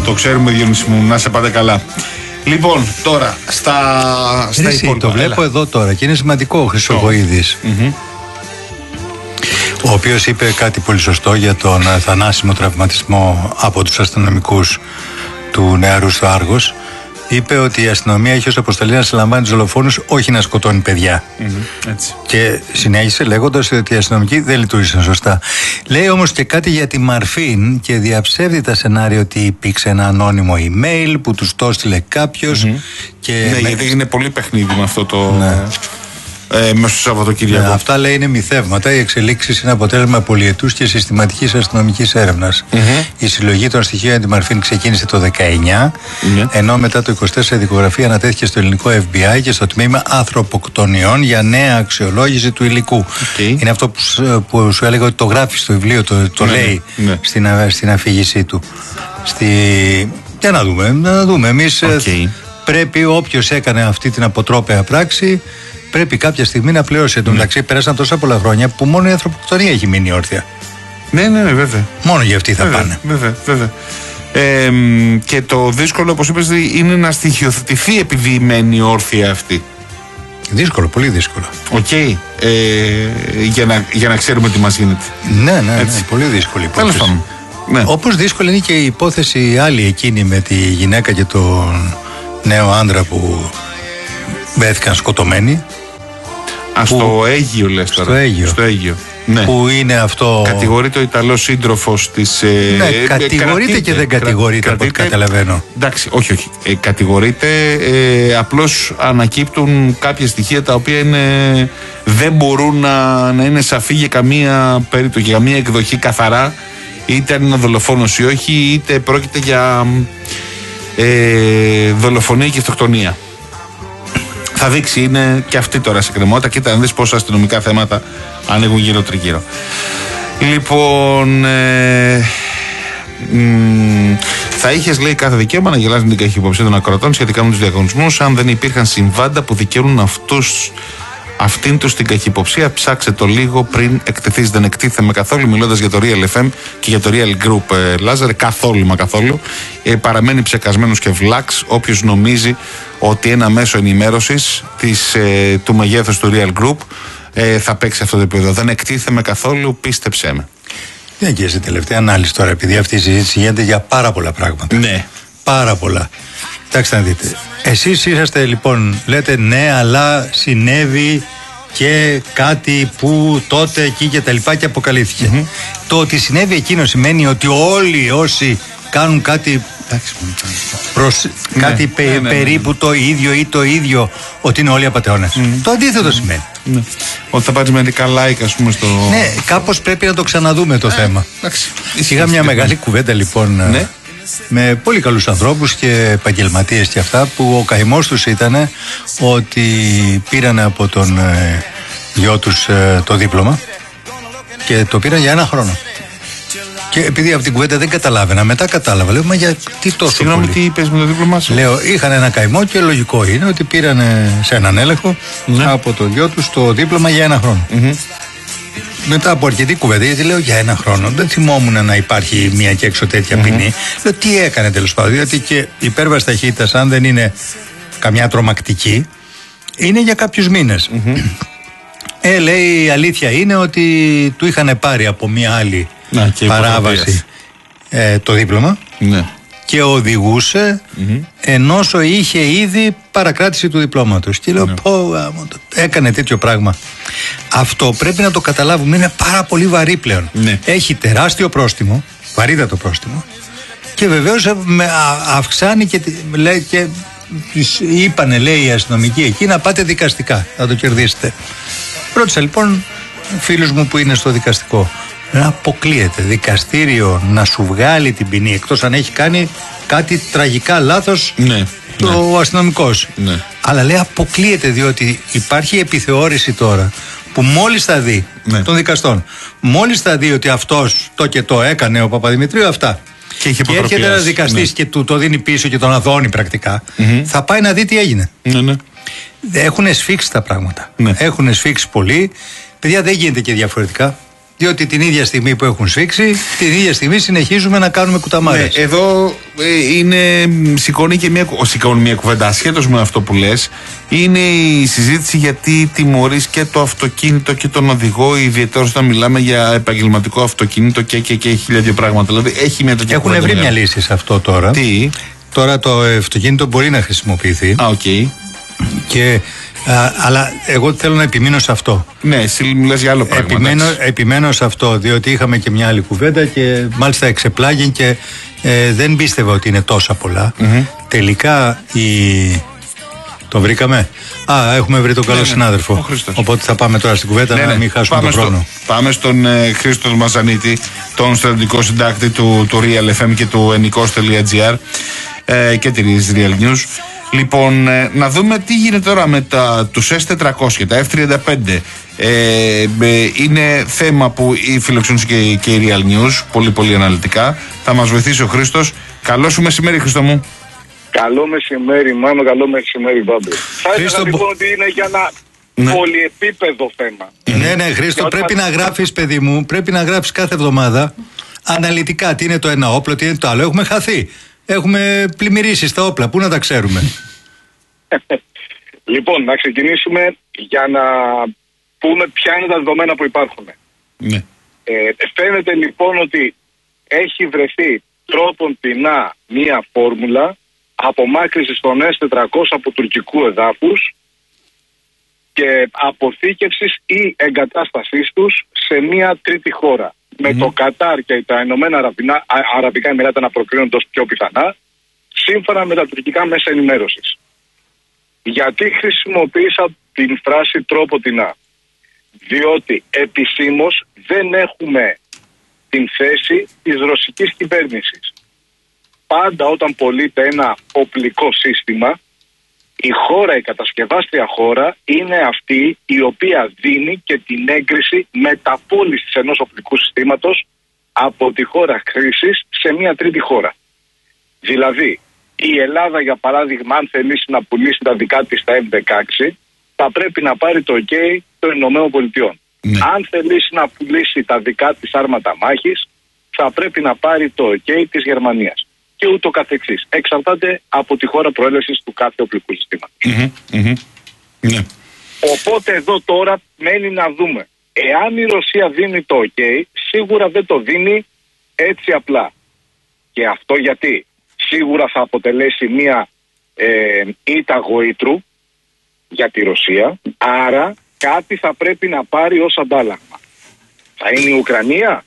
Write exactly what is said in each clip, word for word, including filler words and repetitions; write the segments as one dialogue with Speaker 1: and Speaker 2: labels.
Speaker 1: Το ξέρουμε, Διονύση μου, να σε πάτε καλά. Λοιπόν, τώρα στα, στα
Speaker 2: Εσύ,
Speaker 1: υπόλοιπα.
Speaker 2: το βλέπω
Speaker 1: Έλα.
Speaker 2: εδώ τώρα και είναι σημαντικό ο Χρυσοβοίδης,
Speaker 1: Mm-hmm.
Speaker 2: ο οποίος είπε κάτι πολύ σωστό για τον θανάσιμο τραυματισμό από τους αστυνομικούς του νεαρού στο Άργος. Είπε ότι η αστυνομία έχει ως αποστολή να συλλαμβάνει τους δολοφόνους, όχι να σκοτώνει παιδιά.
Speaker 1: Mm-hmm. Έτσι.
Speaker 2: Και συνέχισε λέγοντας ότι οι αστυνομικοί δεν λειτουργήσαν σωστά. Λέει όμως και κάτι για τη Μαρφίν και διαψεύδει τα σενάρια ότι υπήρξε ένα ανώνυμο email που τους το έστειλε κάποιος.
Speaker 1: Mm-hmm.
Speaker 2: Και
Speaker 1: ναι,
Speaker 2: με...
Speaker 1: γιατί είναι πολύ παιχνίδι με αυτό το.
Speaker 2: Ναι.
Speaker 1: Ε, μέσα στο Σαββατοκύριακο.
Speaker 2: Ναι, αυτά λέει είναι μυθεύματα. Οι εξελίξεις είναι αποτέλεσμα πολυετούς και συστηματικής αστυνομικής έρευνας.
Speaker 1: Mm-hmm.
Speaker 2: Η συλλογή των στοιχείων για τη Μαρφίν ξεκίνησε το δεκαεννιά, mm-hmm. ενώ μετά το είκοσι τέσσερα η δικογραφία ανατέθηκε στο ελληνικό εφ μπι άι και στο τμήμα ανθρωποκτονιών για νέα αξιολόγηση του υλικού. Okay. Είναι αυτό που, που σου έλεγα ότι το γράφει στο βιβλίο, το, το ναι, λέει ναι. Στην, στην αφήγησή του. Στη... Για να δούμε, να δούμε. Εμείς okay. πρέπει όποιος έκανε αυτή την αποτρόπαια πράξη. Πρέπει κάποια στιγμή να πληρώσει. Εν τω μεταξύ, πέρασαν τόσα πολλά χρόνια που μόνο η ανθρωποκτονία έχει μείνει όρθια.
Speaker 1: Ναι, ναι, ναι, βέβαια.
Speaker 2: Μόνο για αυτή θα
Speaker 1: βέβαια,
Speaker 2: πάνε.
Speaker 1: Βέβαια, βέβαια. Ε, και το δύσκολο, όπως είπες, είναι να στοιχειοθετηθεί επειδή μένει όρθια αυτή.
Speaker 2: Δύσκολο, πολύ δύσκολο.
Speaker 1: Οκ. Okay. Ε, για, να, για να ξέρουμε τι μας γίνεται.
Speaker 2: Ναι, ναι, ναι, πολύ δύσκολη υπόθεση.
Speaker 1: Ναι.
Speaker 2: Όπως δύσκολη είναι και η υπόθεση άλλη εκείνη με τη γυναίκα και τον νέο άντρα που βρέθηκαν σκοτωμένοι.
Speaker 1: Α, που... στο Αίγυο λες τώρα.
Speaker 2: Στο Αίγυο.
Speaker 1: Στο Αίγυο. Ναι.
Speaker 2: Που είναι αυτό.
Speaker 1: Κατηγορείται ο Ιταλός σύντροφος της.
Speaker 2: Ναι, ε, κατηγορείται ε, και δεν κατηγορείται από ό,τι καταλαβαίνω.
Speaker 1: Εντάξει, όχι, όχι. Ε, κατηγορείται, ε, απλώς ανακύπτουν κάποια στοιχεία τα οποία είναι, δεν μπορούν να, να είναι σαφή για καμία περίπτωση, για καμία εκδοχή καθαρά, είτε αν είναι δολοφόνος ή όχι, είτε πρόκειται για ε, δολοφονία και αυτοκτονία. Θα δείξει, είναι και αυτή τώρα σε κρεμότητα. Κοίτα να δεις πόσα αστυνομικά θέματα ανοίγουν γύρω τριγύρω. Λοιπόν, ε, μ, θα είχες, λέει, κάθε δικαίωμα να γελάς με την καχυποψία των ακροατών σχετικά με τους διαγωνισμούς. Αν δεν υπήρχαν συμβάντα που δικαιώνουν αυτούς, αυτήν τους την καχυποψία, ψάξε το λίγο πριν εκτεθείς. Δεν εκτίθεμε καθόλου, μιλώντας για το Real εφ εμ και για το Real Group, ε, Λάζαρε. Καθόλου μα καθόλου. Ε, παραμένει ψεκασμένος και βλάξ όποιος νομίζει ότι ένα μέσο ενημέρωσης της, ε, του μεγέθους του Real Group ε, θα παίξει αυτό το επίπεδο. Δεν εκτίθεμε καθόλου, πίστεψέ με.
Speaker 2: Ναι, και σε τελευταία ανάλυση τώρα, επειδή αυτή η συζήτηση γίνεται για πάρα πολλά πράγματα.
Speaker 1: Ναι.
Speaker 2: Πάρα πολλά. Κοιτάξτε να δείτε. Εσείς είσαστε λοιπόν, λέτε ναι, αλλά συνέβη και κάτι που τότε εκεί και τα λοιπά και αποκαλύφθηκε. Mm-hmm. Το ότι συνέβη εκείνο σημαίνει ότι όλοι όσοι κάνουν κάτι, προς, ναι, κάτι πε, ναι, ναι, περίπου ναι. το ίδιο ή το ίδιο, ότι είναι όλοι απατεώνες. Mm-hmm. Το αντίθετο σημαίνει.
Speaker 1: Ναι. Ότι θα πάρεις μερικά like, ας πούμε, στο.
Speaker 2: Ναι, κάπως πρέπει να το ξαναδούμε το ε, θέμα. Είχα μια μεγάλη κουβέντα λοιπόν. Ναι. Με πολύ καλούς ανθρώπους και επαγγελματίες και αυτά, που ο καημός τους ήταν ότι πήραν από τον ε, γιο τους ε, το δίπλωμα και το πήραν για ένα χρόνο. Και επειδή από την κουβέντα δεν καταλάβαινα, μετά κατάλαβα. Λέω, μα γιατί τόσο
Speaker 1: Συγγνώμη,
Speaker 2: πολύ.
Speaker 1: τι είπες με το δίπλωμα σου?
Speaker 2: Λέω, είχαν ένα καημό και λογικό είναι ότι πήραν σε έναν έλεγχο ναι. από το γιο τους το δίπλωμα για ένα χρόνο. Mm-hmm. Μετά από αρκετή κουβέντα, γιατί λέω για ένα χρόνο, δεν θυμόμουν να υπάρχει μία και έξω τέτοια mm-hmm. ποινή. Λέω τι έκανε τέλος πάντων, διότι και υπέρβαση ταχύτητας, αν δεν είναι καμιά τρομακτική, είναι για κάποιους μήνες. Mm-hmm. Ε, λέει η αλήθεια είναι ότι του είχαν πάρει από μία άλλη να, παράβαση ε, το δίπλωμα ναι. και οδηγούσε mm-hmm. ενώ είχε ήδη παρακράτηση του διπλώματος. Και λέω ναι. πω, έκανε τέτοιο πράγμα. Αυτό πρέπει να το καταλάβουμε, είναι πάρα πολύ βαρύ πλέον. Ναι. Έχει τεράστιο πρόστιμο, βαρύτατο πρόστιμο, και βεβαίως αυξάνει και, λέει, και είπανε, λέει, οι αστυνομικοί εκεί να πάτε δικαστικά, να το κερδίσετε. Ρώτησα λοιπόν φίλους μου που είναι στο δικαστικό, να αποκλείεται δικαστήριο να σου βγάλει την ποινή, εκτός αν έχει κάνει κάτι τραγικά λάθος ναι, το ναι. αστυνομικός. Ναι. Αλλά λέει αποκλείεται, διότι υπάρχει επιθεώρηση τώρα που μόλις θα δει ναι. των δικαστών, μόλις θα δει ότι αυτός το και το έκανε ο Παπαδημητρίου αυτά και, και έρχεται ένας δικαστής ναι. και του το δίνει πίσω και τον αδώνει πρακτικά, mm-hmm. θα πάει να δει τι έγινε. Ναι, ναι. Έχουν σφίξει τα πράγματα. Ναι. Έχουν σφίξει πολύ. Παιδιά, δεν γίνεται και διαφορετικά. Διότι την ίδια στιγμή που έχουν σφίξει, την ίδια στιγμή συνεχίζουμε να κάνουμε κουταμάρες.
Speaker 1: Ναι, εδώ ε, είναι, σηκώνει και μια, σηκώνει μια κουβέντα ασχέτως με αυτό που λες. Είναι η συζήτηση γιατί τιμωρείς και το αυτοκίνητο και τον οδηγό, ιδιαίτερα όταν μιλάμε για επαγγελματικό αυτοκίνητο και, και, και χίλια δύο πράγματα. Δηλαδή έχει μια τέτοια
Speaker 2: Έχουν βρει μια λύση σε αυτό τώρα.
Speaker 1: Τι?
Speaker 2: Τώρα το αυτοκίνητο μπορεί να χρησιμοποιηθεί.
Speaker 1: Α, οκ. Okay.
Speaker 2: Και, α, αλλά εγώ θέλω να επιμείνω σε αυτό.
Speaker 1: Ναι, εσύ μιλάς για άλλο πράγμα.
Speaker 2: Επιμένω, επιμένω σε αυτό, διότι είχαμε και μια άλλη κουβέντα και μάλιστα εξεπλάγει και ε, δεν πίστευα ότι είναι τόσα πολλά. Mm-hmm. Τελικά η... Το βρήκαμε. Α, έχουμε βρει τον καλό ναι, ναι, συνάδελφο. Οπότε θα πάμε τώρα στην κουβέντα ναι, να μην χάσουμε τον χρόνο.
Speaker 1: Στο, πάμε στον ε, Χρήστο Μαζανίτη, τον στρατηγικό συντάκτη του, του Real εφ εμ και του ενικός τελεία τζι άρ ε, και της Real News. Λοιπόν, ε, να δούμε τι γίνεται τώρα με τα, τους ες τετρακόσια, τα εφ τριάντα πέντε. Ε, ε, είναι θέμα που η φιλοξενούσε και, και η Real News, πολύ πολύ αναλυτικά. Θα μας βοηθήσει ο Χρήστος. Καλό σου μεσημέρι, Χρήστο μου.
Speaker 3: Καλό μεσημέρι, Μάνο, καλό μεσημέρι, Μπάμπη. Θα ήθελα λοιπόν ότι είναι για ένα ναι. πολυεπίπεδο θέμα.
Speaker 2: Ναι, ναι, Χρήστο, όταν... πρέπει να γράφεις, παιδί μου, πρέπει να γράφεις κάθε εβδομάδα αναλυτικά τι είναι το ένα όπλο, τι είναι το άλλο. Έχουμε χαθεί. Έχουμε πλημμυρίσει στα όπλα. Πού να τα ξέρουμε?
Speaker 3: Λοιπόν, να ξεκινήσουμε για να πούμε ποια είναι τα δεδομένα που υπάρχουν.
Speaker 1: Ναι.
Speaker 3: Ε, φαίνεται λοιπόν ότι έχει βρεθεί τρόπον-τεινά μία φόρμουλα απομάκρυσης των ες τετρακόσια από τουρκικού εδάφους και αποθήκευσης ή εγκατάστασής τους σε μία τρίτη χώρα. Mm-hmm. Με το Κατάρ και τα Ηνωμένα Αραβικά, Αραβικά Εμιράτα να προκρίνονται ως πιο πιθανά, σύμφωνα με τα τουρκικά μέσα ενημέρωσης. Γιατί χρησιμοποίησα την φράση τρόπον-τεινά? Διότι επισήμως δεν έχουμε την θέση της ρωσικής κυβέρνησης. Πάντα όταν πωλείται ένα οπλικό σύστημα, η χώρα, η κατασκευάστρια χώρα είναι αυτή η οποία δίνει και την έγκριση μεταπώλησης ενός οπλικού συστήματος από τη χώρα χρήσης σε μια τρίτη χώρα. Δηλαδή, η Ελλάδα για παράδειγμα, αν θελήσει να πουλήσει τα δικά της τα εφ δεκαέξι, θα πρέπει να πάρει το OK των Ηνωμένων Πολιτειών. Ναι. Αν θελήσει να πουλήσει τα δικά της άρματα μάχης, θα πρέπει να πάρει το OK της Γερμανίας. Και ούτω καθεξής. Εξαρτάται από τη χώρα προέλευσης του κάθε οπλικού συστήματος.
Speaker 1: Mm-hmm, mm-hmm. Yeah.
Speaker 3: Οπότε εδώ τώρα μένει να δούμε. Εάν η Ρωσία δίνει το OK, σίγουρα δεν το δίνει έτσι απλά. Και αυτό γιατί? Σίγουρα θα αποτελέσει μία ε, ήττα γοήτρου για τη Ρωσία, άρα κάτι θα πρέπει να πάρει ως αντάλλαγμα. Θα είναι η Ουκρανία?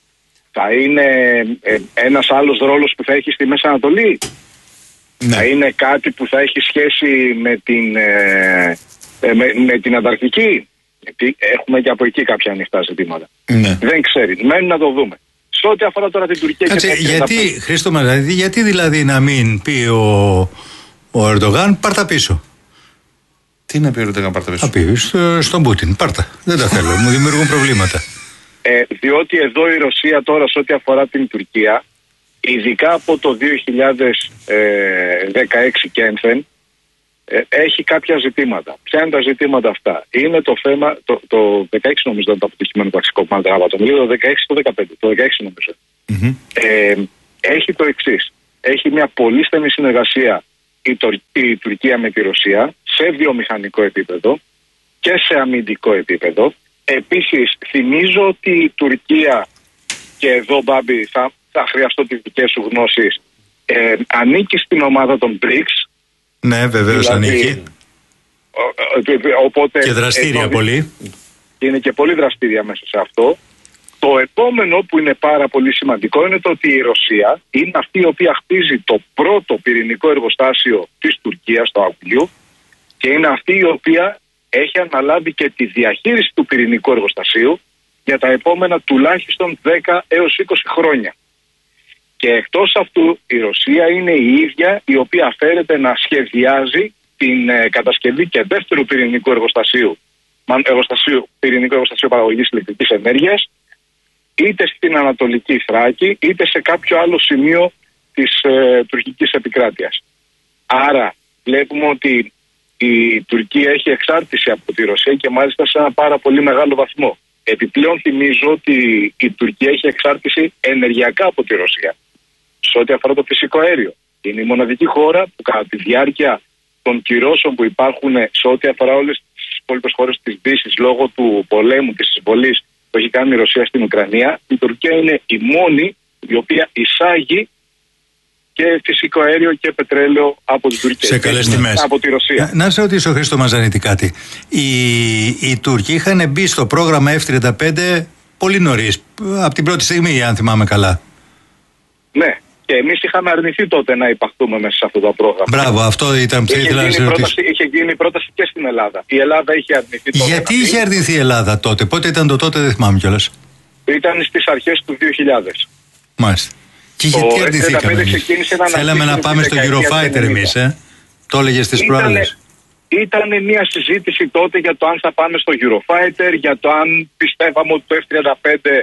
Speaker 3: Θα είναι ε, ένας άλλος ρόλος που θα έχει στη Μέση Ανατολή? Ναι. Θα είναι κάτι που θα έχει σχέση με την, ε, ε, με, με την Ανταρκτική? Γιατί έχουμε και από εκεί κάποια ανοιχτά ζητήματα. Ναι. Δεν ξέρει. Μένει να το δούμε. Σε ό,τι αφορά τώρα την Τουρκία...
Speaker 2: Κάτσε, και γιατί, τα... Χρήστο Μαζανίτη, γιατί δηλαδή να μην πει ο, ο Ερντογάν πάρτα πίσω?
Speaker 1: Τι να πει ο Ερντογάν πάρτα πίσω?
Speaker 2: Θα πει στο, στον Πούτιν πάρτα. Δεν τα θέλω, μου δημιουργούν προβλήματα.
Speaker 3: Ε, διότι εδώ η Ρωσία τώρα σε ό,τι αφορά την Τουρκία, ειδικά από το δύο χιλιάδες δεκαέξι και ένθεν, ε, έχει κάποια ζητήματα. Ποια είναι τα ζητήματα αυτά? Είναι το θέμα, το, το δεκαέξι νομίζω ήταν το αποτυχημένο ταξικό που το δεκαέξι το δεκαπέντε, το δεκαέξι νομίζω. Mm-hmm. Ε, έχει το εξής. Έχει μια πολύ στενή συνεργασία η, η Τουρκία με τη Ρωσία σε βιομηχανικό επίπεδο και σε αμυντικό επίπεδο. Επίσης, θυμίζω ότι η Τουρκία, και εδώ Μπάμπη θα, θα χρειαστώ τις δικές σου γνώσεις, ε, ανήκει στην ομάδα των μπρικς.
Speaker 2: Ναι, βεβαίως δηλαδή, ανήκει.
Speaker 3: Οπότε,
Speaker 2: και δραστήρια εδώ, πολύ.
Speaker 3: Είναι και πολύ δραστήρια μέσα σε αυτό. Το επόμενο που είναι πάρα πολύ σημαντικό είναι το ότι η Ρωσία είναι αυτή η οποία χτίζει το πρώτο πυρηνικό εργοστάσιο της Τουρκίας, στο Αγγλίου, και είναι αυτή η οποία έχει αναλάβει και τη διαχείριση του πυρηνικού εργοστασίου για τα επόμενα τουλάχιστον δέκα έως είκοσι χρόνια. Και εκτός αυτού η Ρωσία είναι η ίδια η οποία φέρεται να σχεδιάζει την ε, κατασκευή και δεύτερου πυρηνικού εργοστασίου, εργοστασίου πυρηνικού εργοστασίου παραγωγής ηλεκτρικής ενέργειας, είτε στην Ανατολική Θράκη είτε σε κάποιο άλλο σημείο της ε, τουρκικής επικράτειας. Άρα βλέπουμε ότι η Τουρκία έχει εξάρτηση από τη Ρωσία και μάλιστα σε ένα πάρα πολύ μεγάλο βαθμό. Επιπλέον θυμίζω ότι η Τουρκία έχει εξάρτηση ενεργειακά από τη Ρωσία σε ό,τι αφορά το φυσικό αέριο. Είναι η μοναδική χώρα που κατά τη διάρκεια των κυρώσεων που υπάρχουν σε ό,τι αφορά όλες τις υπόλοιπες χώρες της Δύσης λόγω του πολέμου, της εισβολής που έχει κάνει η Ρωσία στην Ουκρανία, η Τουρκία είναι η μόνη η οποία εισάγει και φυσικό αέριο και πετρέλαιο από την Τουρκία.
Speaker 2: Σε καλές τιμές.
Speaker 3: Από τη Ρωσία.
Speaker 2: Να, να σε ρωτήσω, Χρήστο Μαζανίτη, κάτι. Οι, οι Τούρκοι είχαν μπει στο πρόγραμμα εφ τριάντα πέντε πολύ νωρίς, από την πρώτη στιγμή, αν θυμάμαι καλά.
Speaker 3: Ναι. Και εμείς είχαμε αρνηθεί τότε να υπαχθούμε μέσα σε αυτό το πρόγραμμα.
Speaker 2: Μπράβο, αυτό ήταν που ήθελα να σε ρωτήσω.
Speaker 3: Είχε γίνει πρόταση και στην Ελλάδα. Η Ελλάδα είχε αρνηθεί τότε.
Speaker 2: Γιατί είχε αρνηθεί η Ελλάδα τότε, πότε ήταν το τότε, δεν θυμάμαι κιόλας.
Speaker 3: Ήταν στις αρχές του δύο χιλιάδες.
Speaker 2: Μάλιστα. Και γιατί αρνηθήκαμε? Θέλαμε να πάμε στο Eurofighter εμείς, ε. Το έλεγε στις προάλλες.
Speaker 3: Ήταν μια συζήτηση τότε για το αν θα πάμε στο Eurofighter, για το αν πιστεύαμε ότι το εφ τριάντα πέντε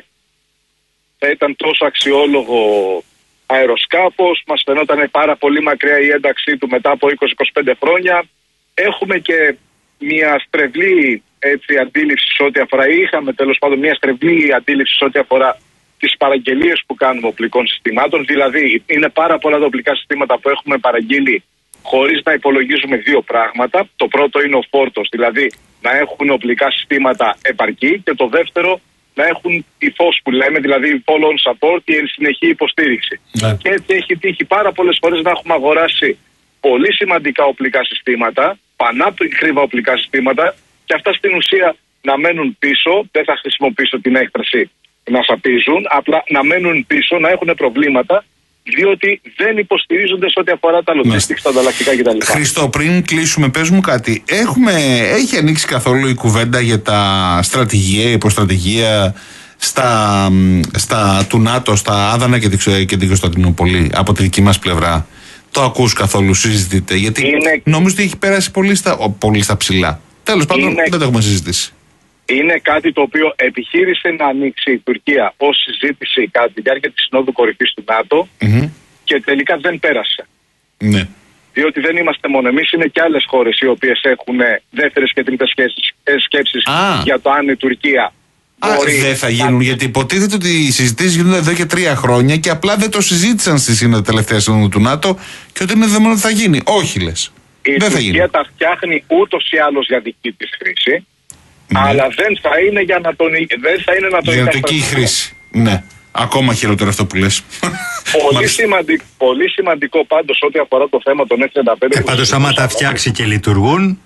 Speaker 3: θα ήταν τόσο αξιόλογο αεροσκάφος. Μας φαινόταν πάρα πολύ μακριά η ένταξή του μετά από είκοσι με είκοσι πέντε χρόνια. Έχουμε και μια στρεβλή έτσι, αντίληψη σε ό,τι αφορά, είχαμε τέλος πάντων μια στρεβλή αντίληψη σε ό,τι αφορά τις παραγγελίες που κάνουμε οπλικών συστημάτων. Δηλαδή, είναι πάρα πολλά τα οπλικά συστήματα που έχουμε παραγγείλει χωρίς να υπολογίζουμε δύο πράγματα. Το πρώτο είναι ο φόρτος, δηλαδή να έχουν οπλικά συστήματα επαρκή, και το δεύτερο να έχουν η φως που λέμε, δηλαδή follow on support, η συνεχή υποστήριξη. Yeah. Και έτσι έχει τύχει πάρα πολλές φορές να έχουμε αγοράσει πολύ σημαντικά οπλικά συστήματα, πανάκριβα οπλικά συστήματα, και αυτά στην ουσία να μένουν πίσω. Δεν θα χρησιμοποιήσω την έκφραση να σαπίζουν, απλά να μένουν πίσω, να έχουν προβλήματα, διότι δεν υποστηρίζονται σε ό,τι αφορά τα logistics, τα ανταλλακτικά κτλ.
Speaker 1: Χρήστο, πριν κλείσουμε, πες μου κάτι. Έχουμε, έχει ανοίξει καθόλου η κουβέντα για τα στρατηγία, υποστρατηγία στα, στα, του ΝΑΤΟ, στα Άδανα και την, και την Κωνσταντινούπολη, από τη δική μας πλευρά? Το ακούς καθόλου, συζητείτε? Γιατί είναι... νομίζω ότι έχει πέρασει πολύ στα, πολύ στα ψηλά. Τέλος πάντων, είναι... δεν το έχουμε συζητήσει.
Speaker 3: Είναι κάτι το οποίο επιχείρησε να ανοίξει η Τουρκία ως συζήτηση κατά τη διάρκεια της Συνόδου Κορυφής του ΝΑΤΟ, mm-hmm. και τελικά δεν πέρασε.
Speaker 1: Ναι.
Speaker 3: Διότι δεν είμαστε μόνο εμείς, είναι και άλλες χώρες οι οποίες έχουν δεύτερες και τρίτες σκέψεις ah. για το αν η Τουρκία
Speaker 1: ah, μπορεί... Δεν θα γίνουν, γιατί υποτίθεται ότι οι συζητήσεις γίνονται εδώ και τρία χρόνια και απλά δεν το συζήτησαν στη Σύνοδο τελευταία Συνόδου του ΝΑΤΟ και ότι είναι δεδομένο ότι θα γίνει. Όχι, λες.
Speaker 3: Η
Speaker 1: δεν
Speaker 3: Τουρκία τα φτιάχνει ούτως ή άλλως για δική της χρήση. Ναι. Αλλά δεν θα είναι για να τον, δεν θα είναι να τον
Speaker 1: ιδιωτική χρήση. Ναι. Ακόμα χειρότερο αυτό που λες.
Speaker 3: Πολύ, σημαντικ, πολύ σημαντικό πάντως ό,τι αφορά το θέμα των εφ τριάντα πέντε.
Speaker 2: Ε, πάντως άμα τα φτιάξει και λειτουργούν.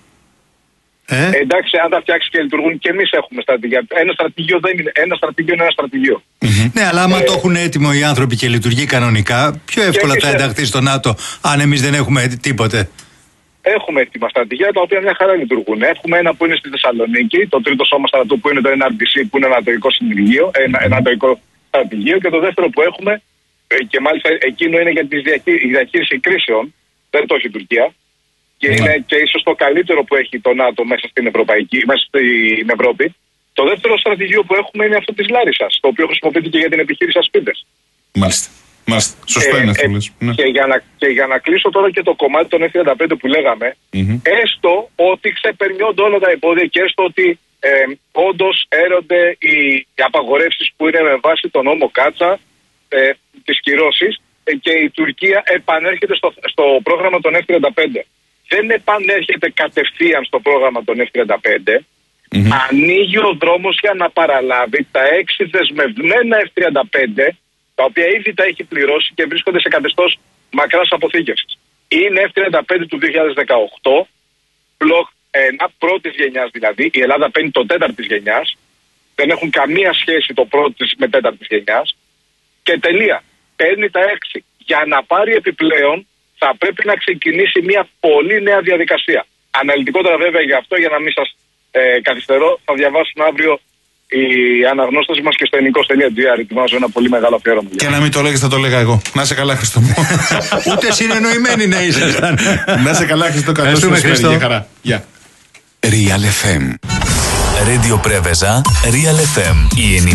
Speaker 3: Ε? Εντάξει, αν τα φτιάξει και λειτουργούν, και εμείς έχουμε στρατηγία. Ένα στρατηγείο δεν είναι. Ένα στρατηγείο είναι ένα στρατηγείο.
Speaker 2: Mm-hmm. Ναι, αλλά άμα ε, το έχουν έτοιμο οι άνθρωποι και λειτουργεί κανονικά, πιο εύκολα θα ενταχθεί στο ΝΑΤΟ, αν εμείς δεν έχουμε τίποτε.
Speaker 3: Έχουμε έτοιμα στρατηγία τα οποία μια χαρά λειτουργούν. Έχουμε ένα που είναι στη Θεσσαλονίκη, το τρίτο σώμα στρατού που είναι το εν αρ ντι σι, που είναι ένα ανατολικό συνεργείο, ένα, ένα ανατολικό στρατηγείο, και το δεύτερο που έχουμε, και μάλιστα εκείνο είναι για τη διαχείριση, διαχείριση κρίσεων, δεν το έχει η Τουρκία, και yeah. είναι και ίσως το καλύτερο που έχει το ΝΑΤΟ μέσα στην Ευρωπαϊκή, μέσα στην Ευρώπη. Το δεύτερο στρατηγείο που έχουμε είναι αυτό της Λάρισσας, το οποίο χρησιμοποιείται και για την επιχείρηση Ασπίδες.
Speaker 1: Μάλιστα. Μάλιστα. Σωστό
Speaker 3: ε,
Speaker 1: είναι αυτό.
Speaker 3: Ε, ναι. και, για να, και για να κλείσω τώρα και το κομμάτι των εφ τριάντα πέντε που λέγαμε, mm-hmm. έστω ότι ξεπερνιόνται όλα τα εμπόδια και έστω ότι ε, όντως έρονται οι, οι απαγορεύσεις που είναι με βάση τον νόμο Κάτσα, ε, τις κυρώσεις, ε, και η Τουρκία επανέρχεται στο, στο πρόγραμμα των εφ τριάντα πέντε. Δεν επανέρχεται κατευθείαν στο πρόγραμμα των εφ τριάντα πέντε. Mm-hmm. Ανοίγει ο δρόμος για να παραλάβει τα έξι δεσμευμένα εφ τριάντα πέντε, τα οποία ήδη τα έχει πληρώσει και βρίσκονται σε καθεστώς μακράς αποθήκευσης. Είναι εφ τριάντα πέντε του δύο χιλιάδες δεκαοκτώ, Block ένα, πρώτης γενιάς δηλαδή. Η Ελλάδα παίρνει το τέταρτης γενιάς. Δεν έχουν καμία σχέση το πρώτης με τέταρτης γενιάς. Και τελεία. Παίρνει τα έξι. Για να πάρει επιπλέον θα πρέπει να ξεκινήσει μια πολύ νέα διαδικασία. Αναλυτικότερα βέβαια για αυτό, για να μην σας ε, καθυστερώ, θα διαβάσουμε αύριο η αναγνώσταση μας και στο ελληνικός τελεία τζι άρ. Ετοιμάζω ένα πολύ μεγάλο αφιέρωμα.
Speaker 1: Και να μην το λέγεις, θα το λέγα εγώ. Να σε καλά, Χριστό μου.
Speaker 2: Ούτε συνεννοημένοι να ήσασταν.
Speaker 1: Να σε καλά, Χριστό. Καλώς ήρθατε. Χαρά. Γεια.
Speaker 4: Real εφ εμ. Radio Preveza, Real εφ εμ.